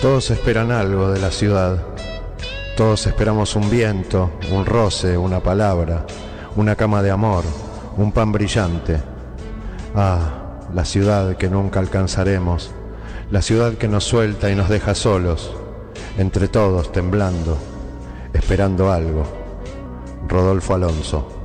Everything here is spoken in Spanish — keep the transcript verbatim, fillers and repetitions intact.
Todos esperan algo de la ciudad. Todos esperamos un viento, un roce, una palabra, una cama de amor, un pan brillante. Ah, la ciudad que nunca alcanzaremos, la ciudad que nos suelta y nos deja solos, entre todos temblando, esperando algo. Rodolfo Alonso.